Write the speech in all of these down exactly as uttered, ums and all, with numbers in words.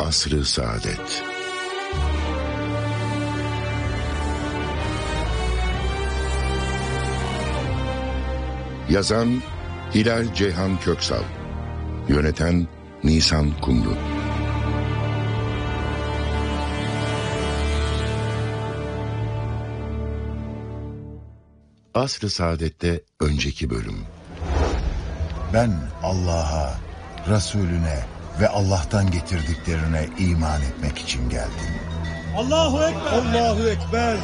Asr-ı Saadet. Yazan Hilal Ceyhan Köksal, yöneten Nisan Kumru. Asr-ı Saadet'te önceki bölüm. Ben Allah'a, Resulüne ve Allah'tan getirdiklerine iman etmek için geldim. Allahu Ekber! Allahu Ekber!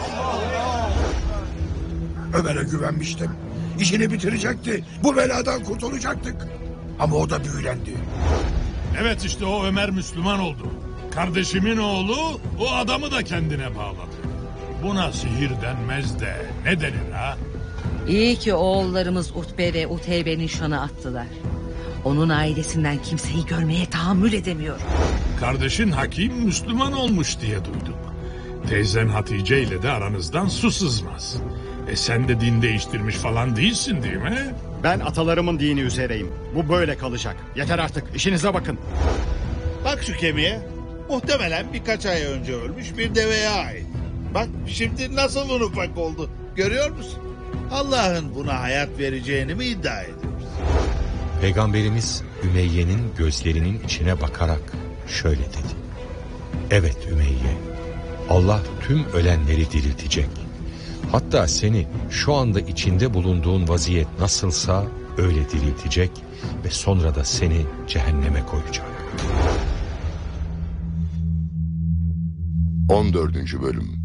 Ömer'e güvenmiştim. İşini bitirecekti. Bu beladan kurtulacaktık. Ama o da büyülendi. Evet, işte o Ömer Müslüman oldu. Kardeşimin oğlu o adamı da kendine bağladı. Buna sihir denmez de ne denir ha? İyi ki oğullarımız Utbe ve Uteybe'nin şanı attılar. Onun ailesinden kimseyi görmeye tahammül edemiyorum. Kardeşin Hakim Müslüman olmuş diye duyduk. Teyzen Hatice ile de aranızdan su sızmaz. E sen de din değiştirmiş falan değilsin değil mi? Ben atalarımın dini üzereyim. Bu böyle kalacak. Yeter artık, işinize bakın. Bak şu kemiğe. Muhtemelen birkaç ay önce ölmüş bir deveye ait. Bak şimdi nasıl un ufak oldu. Görüyor musun? Allah'ın buna hayat vereceğini mi iddia ediyoruz? Peygamberimiz Ümeyye'nin gözlerinin içine bakarak şöyle dedi. Evet Ümeyye, Allah tüm ölenleri diriltecek. Hatta seni şu anda içinde bulunduğun vaziyet nasılsa öyle diriltecek ve sonra da seni cehenneme koyacak. on dördüncü bölüm.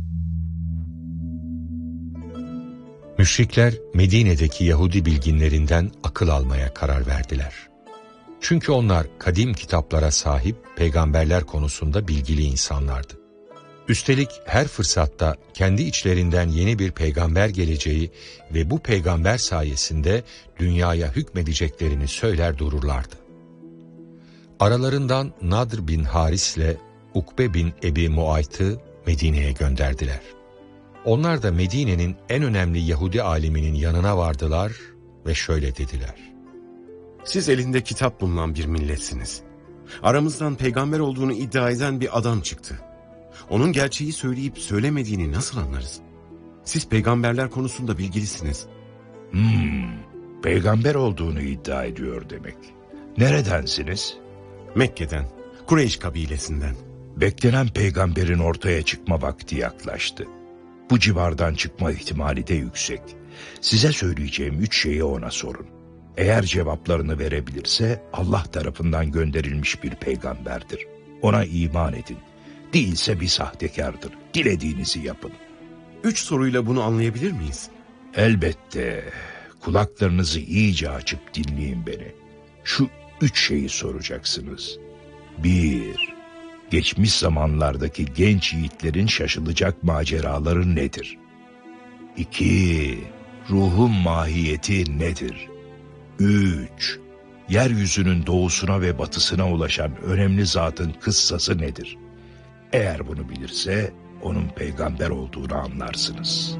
Müşrikler Medine'deki Yahudi bilginlerinden akıl almaya karar verdiler. Çünkü onlar kadim kitaplara sahip peygamberler konusunda bilgili insanlardı. Üstelik her fırsatta kendi içlerinden yeni bir peygamber geleceği ve bu peygamber sayesinde dünyaya hükmedeceklerini söyler dururlardı. Aralarından Nadr bin Haris ile Ukbe bin Ebi Muayt'ı Medine'ye gönderdiler. Onlar da Medine'nin en önemli Yahudi aliminin yanına vardılar ve şöyle dediler. Siz elinde kitap bulunan bir milletsiniz. Aramızdan peygamber olduğunu iddia eden bir adam çıktı. Onun gerçeği söyleyip söylemediğini nasıl anlarız? Siz peygamberler konusunda bilgilisiniz. Hmm, peygamber olduğunu iddia ediyor demek. Neredensiniz? Mekke'den, Kureyş kabilesinden. Beklenen peygamberin ortaya çıkma vakti yaklaştı. Bu civardan çıkma ihtimali de yüksek. Size söyleyeceğim üç şeyi ona sorun. Eğer cevaplarını verebilirse Allah tarafından gönderilmiş bir peygamberdir. Ona iman edin. Değilse bir sahtekardır. Dilediğinizi yapın. Üç soruyla bunu anlayabilir miyiz? Elbette. Kulaklarınızı iyice açıp dinleyin beni. Şu üç şeyi soracaksınız. Bir, geçmiş zamanlardaki genç yiğitlerin şaşılacak maceraları nedir? İki, ruhun mahiyeti nedir? Üç, yeryüzünün doğusuna ve batısına ulaşan önemli zatın kıssası nedir? Eğer bunu bilirse onun peygamber olduğunu anlarsınız.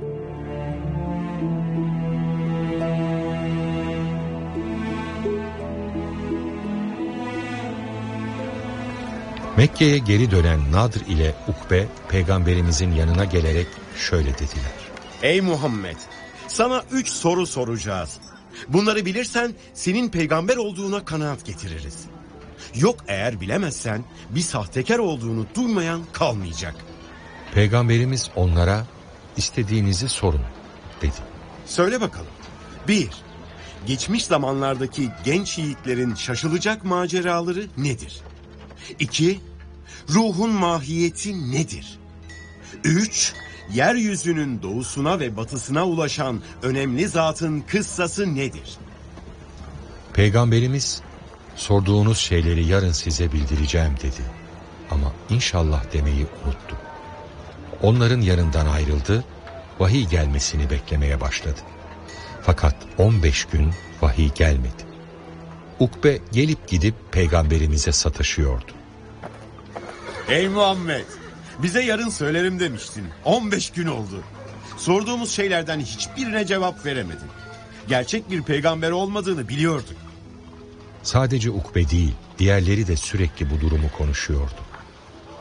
Mekke'ye geri dönen Nadr ile Ukbe peygamberimizin yanına gelerek şöyle dediler. Ey Muhammed, sana üç soru soracağız. Bunları bilirsen senin peygamber olduğuna kanaat getiririz. Yok eğer bilemezsen bir sahtekar olduğunu duymayan kalmayacak. Peygamberimiz onlara istediğinizi sorun dedi. Söyle bakalım. Bir, geçmiş zamanlardaki genç yiğitlerin şaşılacak maceraları nedir? İki, ruhun mahiyeti nedir? Üç, yeryüzünün doğusuna ve batısına ulaşan önemli zatın kıssası nedir? Peygamberimiz, sorduğunuz şeyleri yarın size bildireceğim dedi. Ama inşallah demeyi unuttu. Onların yanından ayrıldı, vahiy gelmesini beklemeye başladı. Fakat on beş gün vahiy gelmedi. Ukbe gelip gidip peygamberimize sataşıyordu. Ey Muhammed, bize yarın söylerim demiştin. on beş gün oldu. Sorduğumuz şeylerden hiçbirine cevap veremedin. Gerçek bir peygamber olmadığını biliyorduk. Sadece Ukbe değil, diğerleri de sürekli bu durumu konuşuyordu.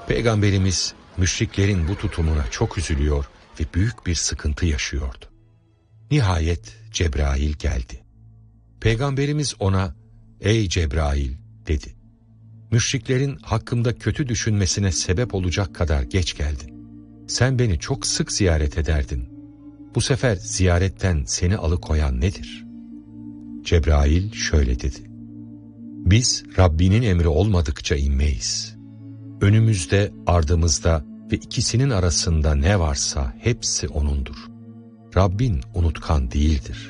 Peygamberimiz müşriklerin bu tutumuna çok üzülüyor ve büyük bir sıkıntı yaşıyordu. Nihayet Cebrail geldi. Peygamberimiz ona "Ey Cebrail" dedi. "Müşriklerin hakkımda kötü düşünmesine sebep olacak kadar geç geldin. Sen beni çok sık ziyaret ederdin. Bu sefer ziyaretten seni alıkoyan nedir?" Cebrail şöyle dedi: "Biz Rabbinin emri olmadıkça inmeyiz. Önümüzde, ardımızda ve ikisinin arasında ne varsa hepsi O'nundur. Rabbin unutkan değildir."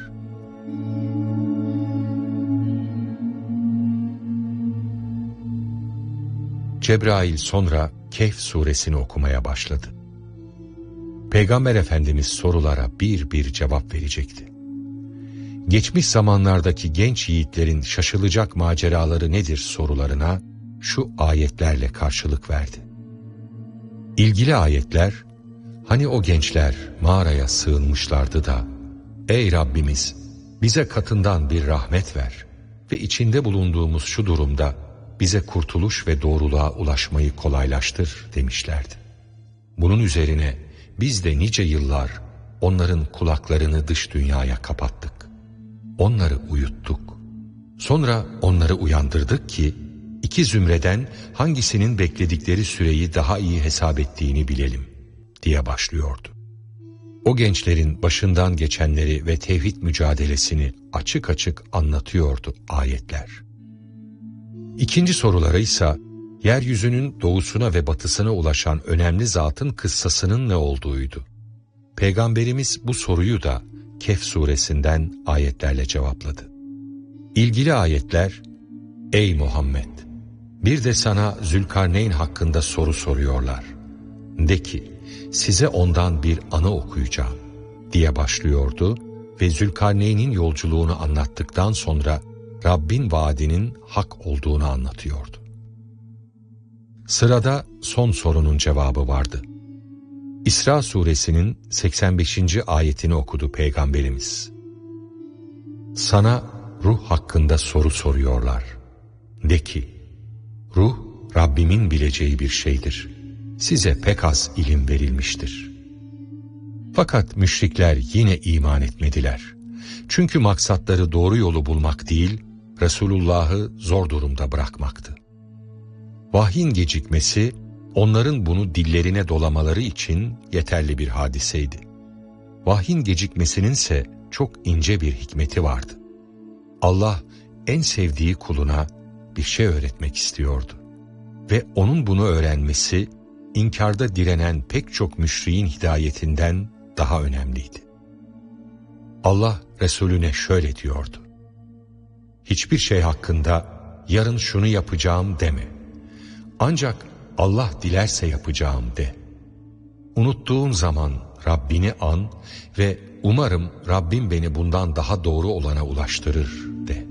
Cebrail sonra Kehf suresini okumaya başladı. Peygamber Efendimiz sorulara bir bir cevap verecekti. Geçmiş zamanlardaki genç yiğitlerin şaşılacak maceraları nedir sorularına şu ayetlerle karşılık verdi. İlgili ayetler, hani o gençler mağaraya sığınmışlardı da, "Ey Rabbimiz, bize katından bir rahmet ver ve içinde bulunduğumuz şu durumda bize kurtuluş ve doğruluğa ulaşmayı kolaylaştır" demişlerdi. Bunun üzerine biz de nice yıllar onların kulaklarını dış dünyaya kapattık. Onları uyuttuk. Sonra onları uyandırdık ki iki zümreden hangisinin bekledikleri süreyi daha iyi hesap ettiğini bilelim diye başlıyordu. O gençlerin başından geçenleri ve tevhid mücadelesini açık açık anlatıyordu ayetler. İkinci soruları ise yeryüzünün doğusuna ve batısına ulaşan önemli zatın kıssasının ne olduğuydu. Peygamberimiz bu soruyu da Kehf suresinden ayetlerle cevapladı. İlgili ayetler, "Ey Muhammed, bir de sana Zülkarneyn hakkında soru soruyorlar. De ki, size ondan bir anı okuyacağım" diye başlıyordu ve Zülkarneyn'in yolculuğunu anlattıktan sonra Rabbin vaadinin hak olduğunu anlatıyordu. Sırada son sorunun cevabı vardı. İsra suresinin seksen beşinci ayetini okudu Peygamberimiz. "Sana ruh hakkında soru soruyorlar. De ki, ruh Rabbimin bileceği bir şeydir. Size pek az ilim verilmiştir." Fakat müşrikler yine iman etmediler. Çünkü maksatları doğru yolu bulmak değil, Resulullah'ı zor durumda bırakmaktı. Vahyin gecikmesi, onların bunu dillerine dolamaları için yeterli bir hadiseydi. Vahyin gecikmesininse çok ince bir hikmeti vardı. Allah en sevdiği kuluna bir şey öğretmek istiyordu. Ve onun bunu öğrenmesi, inkarda direnen pek çok müşriğin hidayetinden daha önemliydi. Allah Resulüne şöyle diyordu: "Hiçbir şey hakkında yarın şunu yapacağım deme. Ancak Allah dilerse yapacağım de. Unuttuğun zaman Rabbini an ve umarım Rabbim beni bundan daha doğru olana ulaştırır de."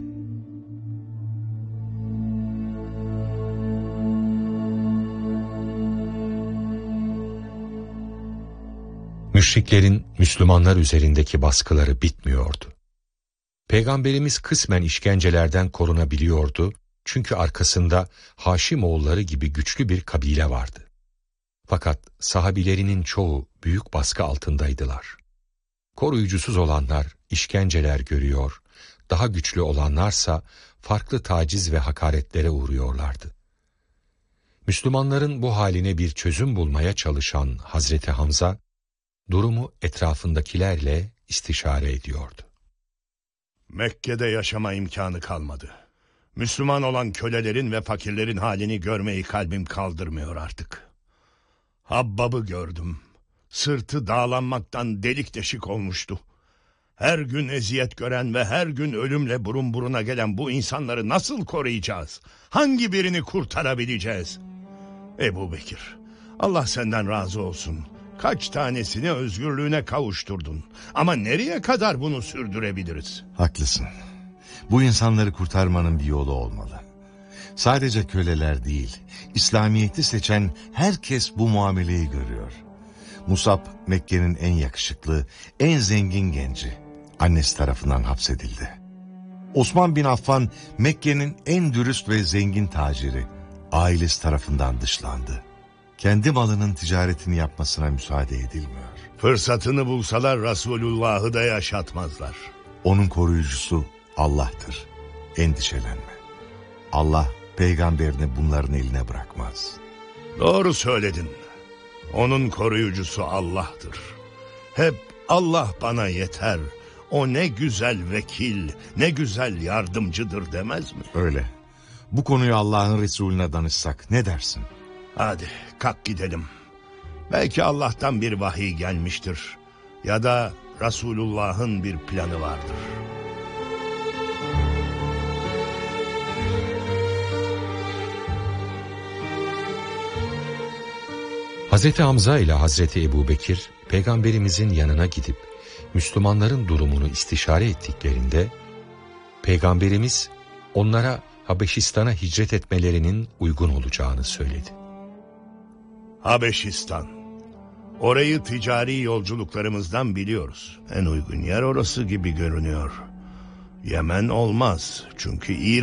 Müşriklerin Müslümanlar üzerindeki baskıları bitmiyordu. Peygamberimiz kısmen işkencelerden korunabiliyordu, çünkü arkasında Haşimoğulları gibi güçlü bir kabile vardı. Fakat sahabilerinin çoğu büyük baskı altındaydılar. Koruyucusuz olanlar işkenceler görüyor, daha güçlü olanlarsa farklı taciz ve hakaretlere uğruyorlardı. Müslümanların bu haline bir çözüm bulmaya çalışan Hazreti Hamza, durumu etrafındakilerle istişare ediyordu. Mekke'de yaşama imkanı kalmadı. Müslüman olan kölelerin ve fakirlerin halini görmeyi kalbim kaldırmıyor artık. Habbab'ı gördüm. Sırtı dağlanmaktan delik deşik olmuştu. Her gün eziyet gören ve her gün ölümle burun buruna gelen bu insanları nasıl koruyacağız? Hangi birini kurtarabileceğiz? Ebu Bekir, Allah senden razı olsun. Kaç tanesini özgürlüğüne kavuşturdun. Ama nereye kadar bunu sürdürebiliriz? Haklısın. Bu insanları kurtarmanın bir yolu olmalı. Sadece köleler değil, İslamiyet'i seçen herkes bu muameleyi görüyor. Musab, Mekke'nin en yakışıklı, en zengin genci. Annesi tarafından hapsedildi. Osman bin Affan, Mekke'nin en dürüst ve zengin taciri. Ailesi tarafından dışlandı. kendi malının ticaretini yapmasına müsaade edilmiyor. Fırsatını bulsalar Resulullah'ı da yaşatmazlar. Onun koruyucusu Allah'tır. Endişelenme. Allah peygamberini bunların eline bırakmaz. Doğru söyledin. Onun koruyucusu Allah'tır. Hep Allah bana yeter, o ne güzel vekil, ne güzel yardımcıdır demez mi? Öyle. Bu konuyu Allah'ın Resulüne danışsak ne dersin? Hadi kalk gidelim. Belki Allah'tan bir vahiy gelmiştir. Ya da Resulullah'ın bir planı vardır. Hazreti Hamza ile Hazreti Ebubekir peygamberimizin yanına gidip Müslümanların durumunu istişare ettiklerinde peygamberimiz onlara Habeşistan'a hicret etmelerinin uygun olacağını söyledi. Habeşistan. Orayı ticari yolculuklarımızdan biliyoruz. En uygun yer orası gibi görünüyor. Yemen olmaz çünkü İran